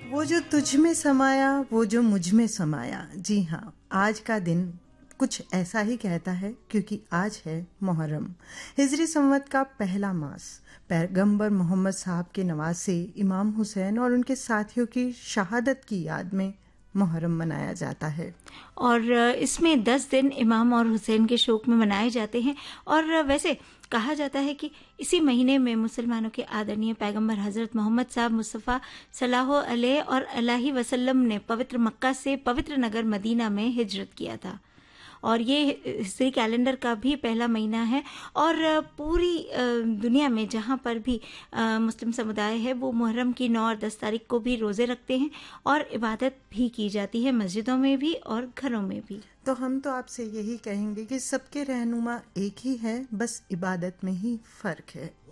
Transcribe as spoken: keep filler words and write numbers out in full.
वो जो तुझ में समाया, वो जो मुझ में समाया। जी हाँ, आज का दिन कुछ ऐसा ही कहता है, क्योंकि आज है मुहर्रम, हिजरी संवत का पहला मास। पैगंबर मोहम्मद साहब के नवासे इमाम हुसैन और उनके साथियों की शहादत की याद में मुहर्रम मनाया जाता है। और इसमें दस दिन इमाम और हुसैन के शोक में मनाए जाते हैं। और वैसे कहा जाता है कि इसी महीने में मुसलमानों के आदरणीय पैगंबर हज़रत मोहम्मद साहब मुस्तफ़ा सल्लल्लाहु अलैहि और अलैहि वसल्लम ने पवित्र मक्का से पवित्र नगर मदीना में हिजरत किया था। और ये हिजरी कैलेंडर का भी पहला महीना है। और पूरी दुनिया में जहाँ पर भी मुस्लिम समुदाय है वो मुहर्रम की नौ और दस तारीख को भी रोज़े रखते हैं और इबादत भी की जाती है, मस्जिदों में भी और घरों में भी। तो हम तो आपसे यही कहेंगे कि सबके रहनुमा एक ही है, बस इबादत में ही फ़र्क है।